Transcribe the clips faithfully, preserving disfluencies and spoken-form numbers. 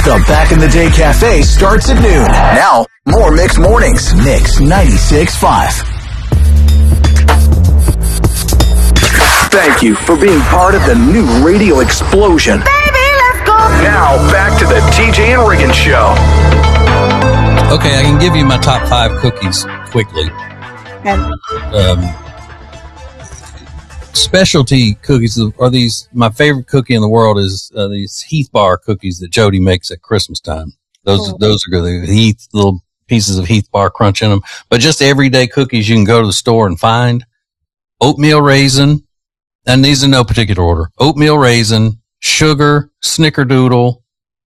The Back in the Day Cafe starts at noon. Now, more Mix Mornings. Mix ninety-six point five. Thank you for being part of the new radio explosion. Baby, let's go. Now, back to the T J and Riggins Show. Okay, I can give you my top five cookies quickly. Okay. Um, specialty cookies are these. My favorite cookie in the world is uh, these Heath Bar cookies that Jody makes at Christmas time. Those Oh. those are good. The Heath little pieces of Heath Bar crunch in them. But just everyday cookies you can go to the store and find. Oatmeal raisin, and these in no particular order. Oatmeal raisin, sugar, snickerdoodle,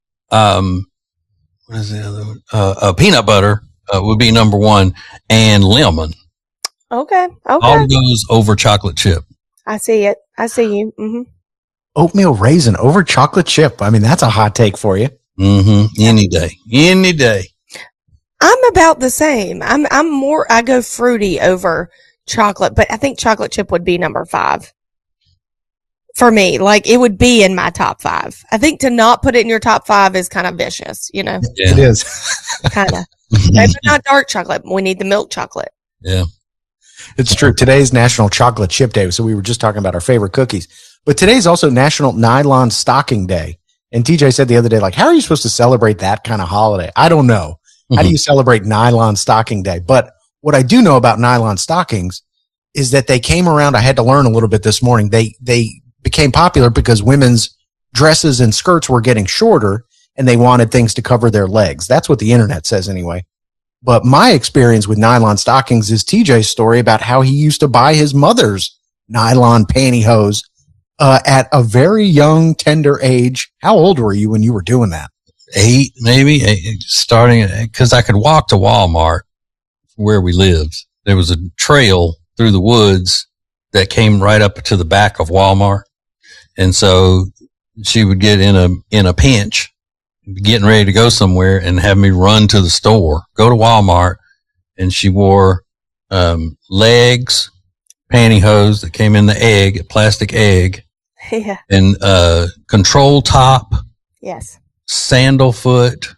um, what is the other one? Uh, uh, peanut butter uh, would be number one, and lemon. Okay. All Okay. of those over chocolate chip. I see it. I see you. Mm-hmm. Oatmeal raisin over chocolate chip. I mean, that's a hot take for you. Mm-hmm. Any day. Any day. I'm about the same. I'm I'm more I go fruity over chocolate, but I think chocolate chip would be number five. For me, like it would be in my top five. I think to not put it in your top five is kind of vicious, you know, It Yeah. is. kind of. Maybe not dark chocolate. We need the milk chocolate. Yeah. It's true. Today's National Chocolate Chip Day. So we were just talking about our favorite cookies. But today's also National Nylon Stocking Day. And T J said the other day, like, how are you supposed to celebrate that kind of holiday? I don't know. How do Mhm. you celebrate Nylon Stocking Day? But what I do know about nylon stockings is that they came around. I had to learn a little bit this morning. They, they became popular because women's dresses and skirts were getting shorter and they wanted things to cover their legs. That's what the internet says anyway. But my experience with nylon stockings is T J's story about how he used to buy his mother's nylon pantyhose uh, at a very young, tender age. How old were you when you were doing that? Eight, maybe eight, starting because I could walk to Walmart where we lived. There was a trail through the woods that came right up to the back of Walmart. And so she would get in a, in a pinch, getting ready to go somewhere and have me run to the store, go to Walmart. And she wore, um, legs, pantyhose that came in the egg, a plastic egg, Yeah. and, uh, control top, Yes. sandal foot,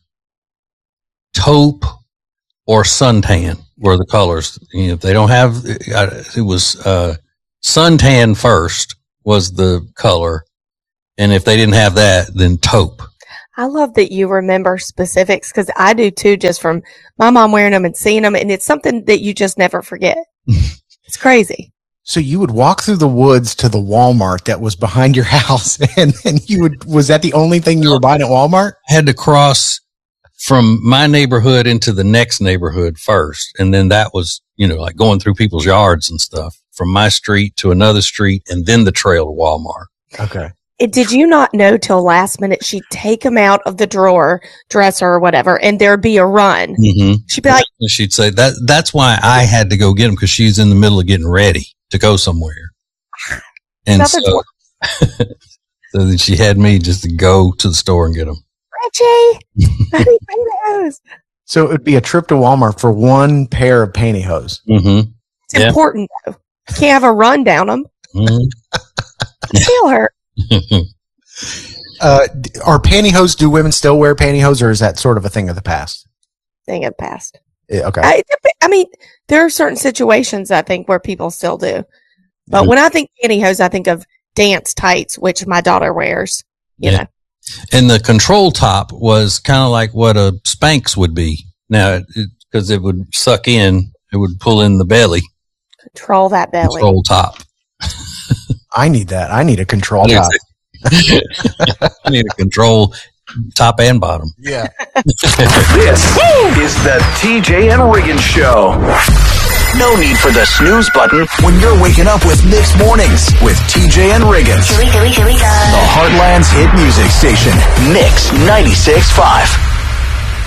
taupe, or suntan were the colors. You know, if they don't have, it was, uh, suntan first was the color. And if they didn't have that, then taupe. I love that you remember specifics because I do too, just from my mom wearing them and seeing them. And it's something that you just never forget. It's crazy. So you would walk through the woods to the Walmart that was behind your house, and then you would, was that the only thing you were buying at Walmart? Had to cross from my neighborhood into the next neighborhood first. And then that was, you know, like going through people's yards and stuff from my street to another street and then the trail to Walmart. Okay. It, did you not know till last minute she'd take them out of the drawer, dresser or whatever, and there'd be a run? Mm-hmm. She'd be like, And she'd say that that's why I had to go get them because she's in the middle of getting ready to go somewhere. And Nothing's so, so then she had me just to go to the store and get them. Richie, I need pantyhose. So it would be a trip to Walmart for one pair of pantyhose. Mm-hmm. It's Yeah. important though. You can't have a run down them. Mm-hmm. Feel hurt. Uh, d- are pantyhose, do women still wear pantyhose, or is that sort of a thing of the past? Thing of past. Yeah, okay. I, I mean, there are certain situations I think where people still do. But Yeah. when I think pantyhose, I think of dance tights, which my daughter wears. You Yeah. know, And the control top was kind of like what a Spanx would be. Now, because it, it would suck in, it would pull in the belly. control that belly. Control top. I need that. I need a control I do top. too. I need a control top and bottom. Yeah. This is the T J and Riggins Show. No need for the snooze button when you're waking up with Mixed Mornings with T J and Riggins. Here we go, here we go. The Heartland's hit music station, Mix ninety-six point five.